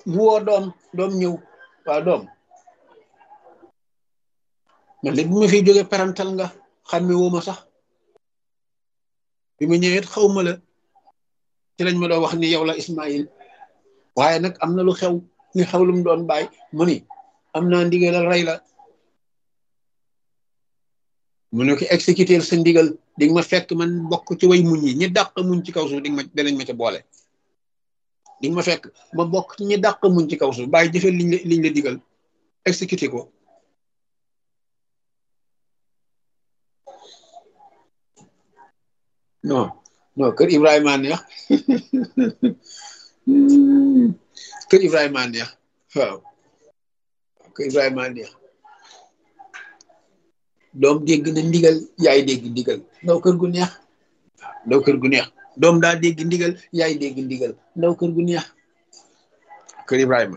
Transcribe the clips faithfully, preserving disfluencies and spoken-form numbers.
mu woo doom doom ñëw waaw doom man de bi ma fiy jóge parental nga xàmme woo ma sax bi ma ñëwee xaw ma la ci lañ ma doon wax ni yow la Ismaïl waaye nag am na lu xew li xew lu mu doon bàyyi mu ni am naa ndigalal rey la mu ne ko exécuter sa ndigal di nga ma fekk man bokk ci way muñ yi ñi dàq muñ ci kaw suuf di nga ma danañ ma ca boole di nga ma fekk ma bokk ci ñi dàq muñ ci kaw suuf bàyyi jëfee liñ la liñ la digal exécuter ko non non kër Ibrahima neex kër Ibrahima neex waaw kër Ibrahima neex doom dégg na ndigal yaay dégg ndigal ndaw kër gu neex ndaw kër gu neex doom daa dégg ndigal yaay dégg ndigal ndaw kër gu neex kër Ibrahima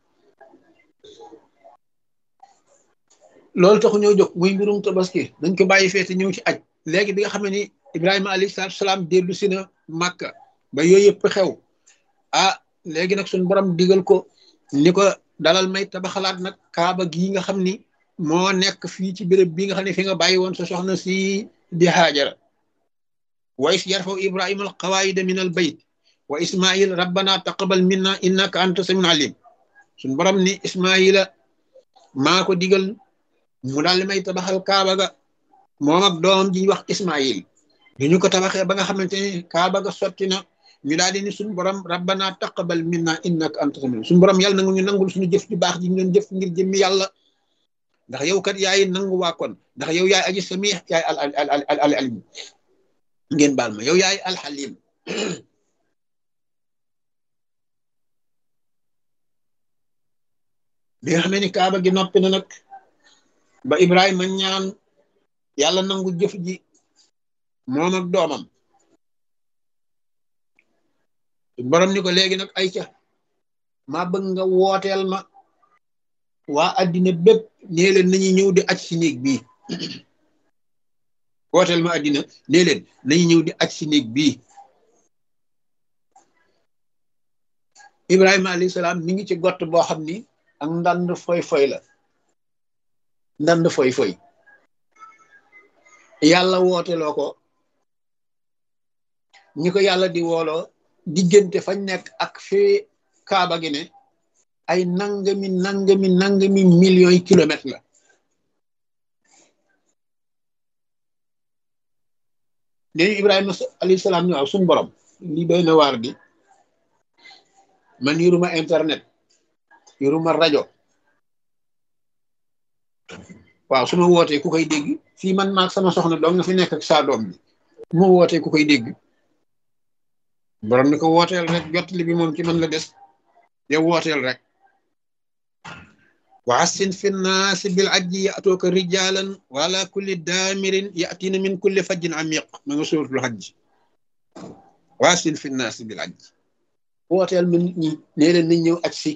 loolu taxu ñëw jóg muy mbirum tabaski dañ ko bàyyi feete ñëw ci aj léegi bi nga xam ne ni Ibrahima alayhi salaatu salaam dellu si na Màkka ba yooyu yëpp xew ah léegi nag suñu borom digal ko ni ko dalal may tabaxalaat nag kaaba gii nga xam ni moo nekk fii ci béréb bi nga xam ne fi nga bàyyi woon sa soxna si di Haajara wa is yarfaw Ibrahima al qawaida min al bayt wa Ismail rabbana taqabal minna innaka anta samiul alim suñu borom ni Ismaila maa ko digal mu daal may tabaxal kaaba ga moom ak doomam ji ñu wax Ismail bi ñu ko tabaxee ba nga xamante ni kaaba ga sotti na ñu daal di ni suñu borom rabbana taqabal minna innaka anta samiul suñu borom yàlla na ñu nangul suñu jëf ju baax ji ñu doon jëf ngir jëmmi yàlla ndax yow kat yaay nangu waa kon ndax yow yaay aji sami yaay al al al al alim ngeen baal ma yow yaay alxalim bi nga xamee ni kaaba gi noppi na nag ba Ibrahima ñaan yàlla nangu jëf ji moom ak doomam borom ni ko léegi nag ay ca maa bëgg nga wooteel ma waa addina bépp nee leen nañu ñëw di aj si néeg bii wooteel ma addina nee leen nañu ñëw di aj si néeg bii Ibrahima alayhi salaam mi ngi ci gott boo xam ni ak ndand foy foy la ndand foy foy yàlla wooteloo ko ñi ko yàlla di wooloo diggante fañ nekk ak fee kaaba gi ne ay nangami nangami nangami millions yi kilomètres la léegi Ibrahima alayhi salaam ñu waaw suñu borom lii doy na waar di man yoruma internet yoruma rajo waaw su ma wootee ku koy dégg fii man maag sama soxna doom nga fi nekk ak saa doom bi mu wootee ku koy dégg borom ni ko wooteel rek jot li bi moom ci man la des yow wooteel rek wa assin fi nnaasi bil ajji ya'tuuka rijaalan wa ala kulli daamirin ya'tiina min kulli fajjin amiq ma nga suuratul hajj wa assin fi nnaasi bil ajji wooteel ma nit ñi nee leen nañ ñëw aj si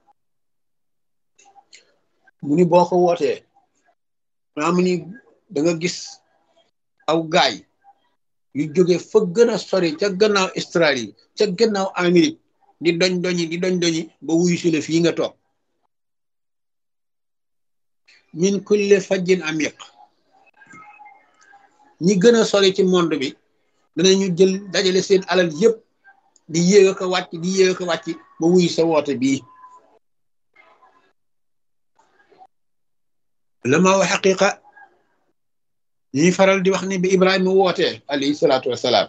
mu ni boo ko wootee maa mu ni da nga gis aw gaay yu jóge fa gën a sori ca gannaaw Australie ca gannaaw Amérique di doñ doñi di doñ doñi ba wuyu si la fii nga toog min kulli fajjin amiq ñi gën a sori ci monde bi danañu jël dajale seen alal yëpp di yéeg a ko wàcc di yéeg a ko wàcc ba wuyu sa woote bii la ma wax xaqiqa ñuy faral di wax ni bi Ibrahima wootee alayhi salaatu wassalaam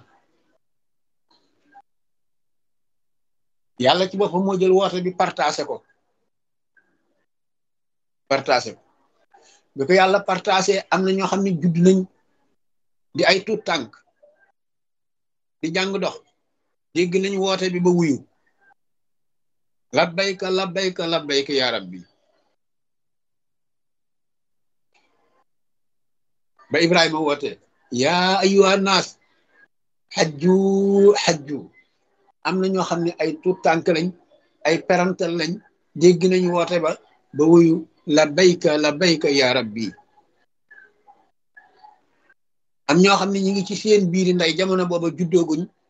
yàlla ci boppam moo jël woote bi partagé ko partagé ko bi ko yàlla partagé am na ñoo xam ne judd nañ di ay tuut tànk di jàng dox dégg nañ woote bi ba wuyu labbayka labbayka labbayka yaa rabbi ba Ibrahima woote yaa ayyuha naas xajju xajju am na ñoo xam ne ay tuut tànk lañ ay parental lañ dégg nañ woote ba ba wuyu labbayka labbayka yaa rabbi am ñoo xam ne ñi ngi ci seen biiri nday jamono booba juddooguñ